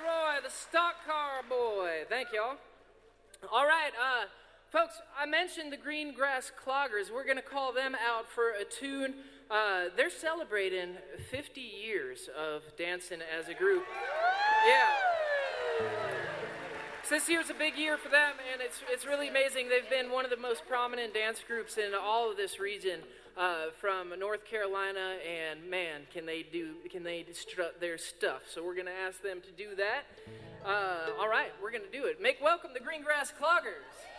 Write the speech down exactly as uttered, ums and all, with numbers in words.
Roy, the stock car boy. Thank y'all. All right, uh, folks, I mentioned the Green Grass Cloggers. We're going to call them out for a tune. Uh, they're celebrating fifty years of dancing as a group. Yeah. So this year's a big year for them, and it's it's really amazing. They've been one of the most prominent dance groups in all of this region, uh, from North Carolina, and man, can they do can they strut their stuff. So we're going to ask them to do that. Uh, all right, we're going to do it. Make welcome the Green Grass Cloggers.